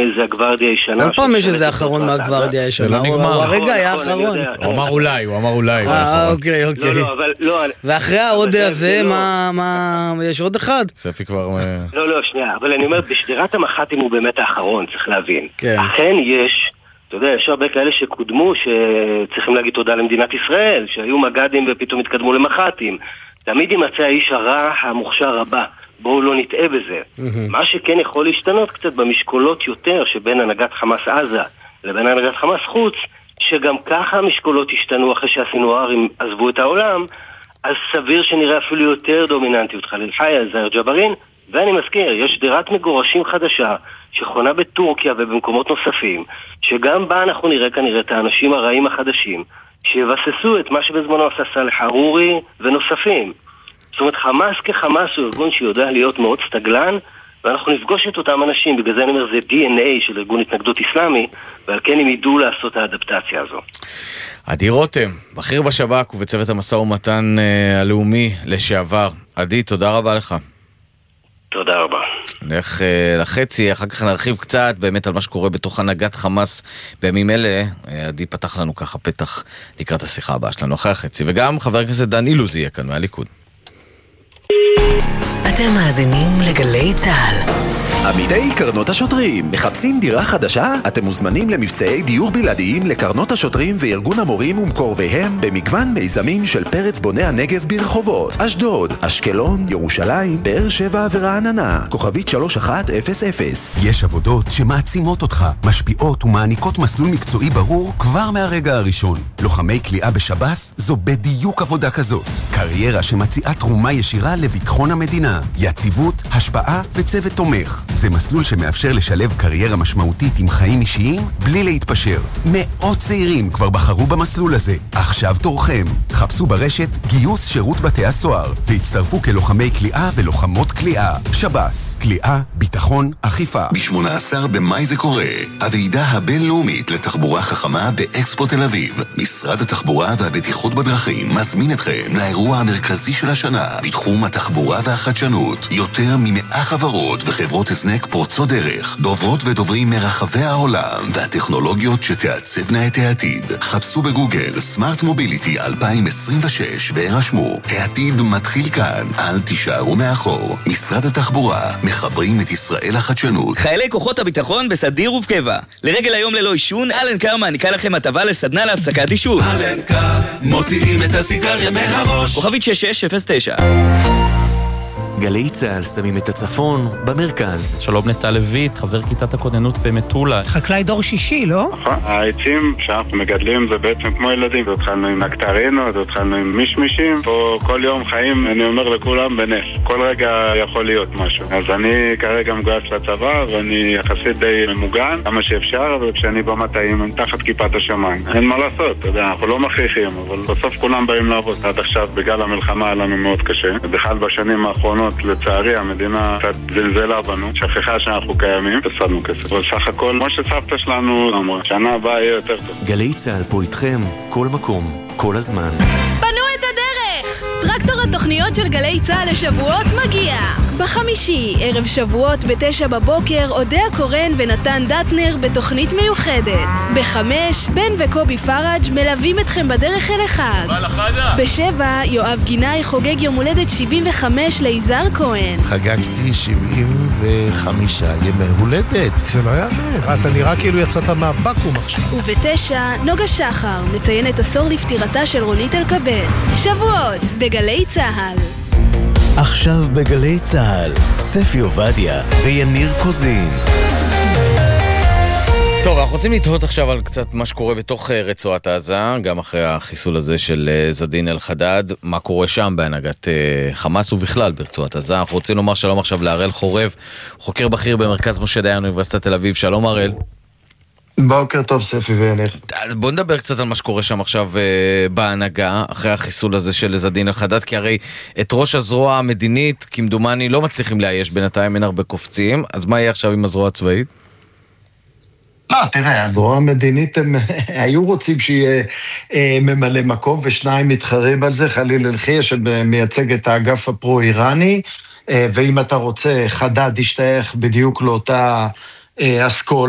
איזה הגוורדיה הישנה. כל פעם יש איזה אחרון מהגוורדיה הישנה. הוא הרגע היה אחרון. הוא אמר אולי. אוקיי. לא. ואחרי העוד הזה, מה... יש עוד אחד? ספי כבר... לא, שנייה. אבל אני אומר, בשדרת המח"טים הוא באמת האחרון, צריך להבין. אכן יש... אתה יודע, יש הרבה כאלה שקודמו, שצריכים להגיד תודה למדינת ישראל, שהיו מג"דים ופתאום התקדמו למח"טים. תמיד יימצא האיש הרע המוכשר הבא. בואו לא נטעה בזה. מה שכן יכול להשתנות קצת במשקולות יותר שבין הנהגת חמאס עזה לבין הנהגת חמאס חוץ, שגם ככה המשקולות השתנו אחרי שהסינוארים עזבו את העולם, אז סביר שנראה אפילו יותר דומיננטיות. חליל חיה, זהר ג'בארין, ואני מזכיר, יש שדרת מגורשים חדשה שכונה בטורקיה ובמקומות נוספים, שגם בה אנחנו נראה כנראה את האנשים הרעים החדשים שיבססו את מה שבזמנו עשה סלח ארורי ונוספים. זאת אומרת, חמאס כחמאס הוא ארגון שיודע להיות מאוד סטגלן, ואנחנו נפגוש את אותם אנשים, בגלל זה אני אומר, זה DNA של ארגון התנגדות אסלאמי, ועל כן הם ידעו לעשות האדפטציה הזו. עדי רותם, בכיר בשב"כ ובצוות המשא ומתן הלאומי לשעבר. עדי, תודה רבה לך. תודה רבה. נלך לחצי, אחר כך נרחיב קצת באמת על מה שקורה בתוך הנהגת חמאס בימים אלה. עדי פתח לנו ככה פתח לקראת השיחה הבאה שלנו אחרי החצי, וגם חבר הכנסת דן אילוז יהיה כאן מהליכוד. אתם מאזינים לגלי צהל. עמיתי קרנות השוטרים, מחפשים דירה חדשה? אתם מוזמנים למבצעי דיור בלעדיים לקרנות השוטרים וארגון המורים ומקורביהם במגוון מיזמים של פרץ בוני הנגב ברחובות אשדוד, אשקלון, ירושלים, באר שבע ורעננה. כוכבית 3100. יש עבודות שמעצימות אותך, משפיעות ומעניקות מסלול מקצועי ברור כבר מהרגע הראשון. לוחמי כליאה בשב"ס זו בדיוק עבודה כזאת. קריירה שמציעה תרומה ישירה לביטחון המדינה, יציבות, השפעה וצוות תומך. זה מסלול שמאפשר לשלב קריירה משמעותית עם חיים אישיים בלי להתפשר. מאות צעירים כבר בחרו במסלול הזה. עכשיו תורכם. חפשו ברשת גיוס שירות בתי הסוהר והצטרפו כלוחמי כליאה ולוחמות כליאה. שב"ס, כליאה, ביטחון, אכיפה. ב-18 במאי זה קורה. הוועידה הבינלאומית לתחבורה חכמה באקספו תל אביב. משרד התחבורה והבטיחות בדרכים מזמין אתכם לאירוע המרכזי של השנה בתחום התחבורה והחדשנות. יותר מ100 חברות וחברות הזנק פורצות דרך, דוברות ודוברים מרחבי העולם, והטכנולוגיות שתעצבנה את העתיד. חפשו בגוגל סמארט מוביליטי 2026 והרשמו. העתיד מתחיל כאן, אל תישארו מאחור. משרד התחבורה, מחברים את ישראל לחדשנות. חיילי כוחות הביטחון בסדיר ובקבע. לרגל היום ללא עישון, אלנקר מעניקה לכם הטבה לסדנה להפסקת עישון. אלנקר, מוציאים את הסיגריה מהראש. כוכבית 6609. גלי צהל שמים את הצפון במרכז. שלום נטע לויט, חבר כיתת הכוננות במטולה. חקלאי דור שישי, לא? נכון. העצים שאנחנו מגדלים זה בעצם כמו ילדים. זה התחלנו עם נקטרינות, זה התחלנו עם מישמישים. פה כל יום חיים, אני אומר לכולם, בנס. כל רגע יכול להיות משהו. אז אני כרגע מגויס לצבא, ואני יחסית די ממוגן, כמה שאפשר, וכשאני במטעים, תחת כיפת השמיים. אין מה לעשות, אתה יודע, אנחנו לא מכריחים, אבל בסוף כולם באים לעבוד. עד עכשיו, בגלל המלחמה, היה לנו מאוד קשה. ובכלל בשנים האחרונות, לצערי, המדינה קצת זלזלה בנו, שכחה שאנחנו קיימים, וסדנו כסף. אבל סך הכל, כמו שסבתא שלנו אמרה, שנה הבאה יהיה יותר טוב. גלי צהל פה איתכם, כל מקום, כל הזמן. בנו את הדרך! טרקטור התוכניות של גלי צהל לשבועות מגיע. בחמישי, ערב שבועות ב9 בבוקר, אודיה קורן ונתן דטנר בתוכנית מיוחדת. ב5, בן וקובי פראג' מלווים אתכם בדרך אל אחד. ב7, יואב גינאי חוגג יום הולדת 75 ליזהר כהן. חגגתי 75 ימי הולדת. זה לא יאמן. אתה נראה כאילו יצאת מהבקום עכשיו. וב9, נוגה שחר מציינת עשור לפטירתה של רונית אלקבץ. שבועות בגלי צהל. עכשיו בגלי צהל, ספי עובדיה ויניר קוזין. טוב, אנחנו רוצים לתהות עכשיו על קצת מה שקורה בתוך רצועת עזה, גם אחרי החיסול הזה של זדין אל-חדד, מה קורה שם בהנהגת חמאס ובכלל ברצועת עזה. אנחנו רוצים לומר שלום עכשיו להראל חורב, חוקר בכיר במרכז משה דיין אוניברסיטת תל אביב. שלום הראל. בוקר טוב ספי ויניר. בוא נדבר קצת על מה שקורה שם עכשיו בהנהגה, אחרי החיסול הזה של זדין אל-חדד, כי הרי את ראש הזרוע המדינית, כמדומני, לא מצליחים לאייש בינתיים, אין הרבה קופצים, אז מה יהיה עכשיו עם הזרוע הצבאית? לא, תראה, הזרוע המדינית הם היו רוצים שיהיה ממלא מקום, ושניים מתחרים על זה, חליל אל-חיה שמייצג את האגף הפרו-איראני, ואם אתה רוצה, חדד ישתייך בדיוק לאותה אסכולה,